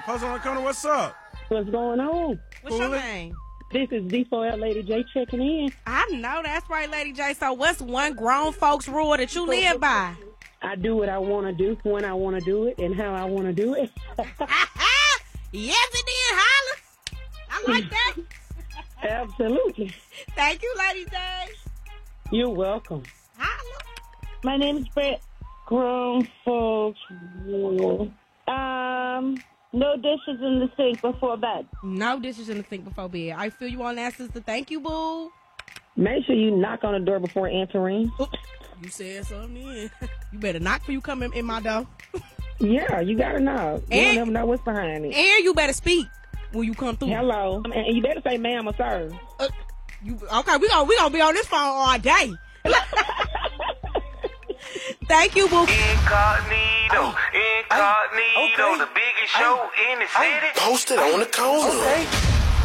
Post on the corner, what's up? What's going on? What's your name? This is D4L Lady J checking in. I know that's right, Lady J. So what's one grown folks rule that you live by? I do what I want to do, when I want to do it, and how I want to do it. Yes, it did, holla. I like that. Absolutely. Thank you, Lady J. You're welcome. Holla. My name is Brett. Grown folks rule. No dishes in the sink before bed. No dishes in the sink before bed. I feel you on that, sister. Thank you, boo. Make sure you knock on the door before entering. Oops. You said something then. You better knock before you come in my door. Yeah, you gotta knock. You don't never know what's behind it. And you better speak when you come through. Hello. And you better say ma'am or sir. Okay, we gonna be on this phone all day. Thank you, boo. Incognito, the biggest show in the city. Posted on the corner. Okay.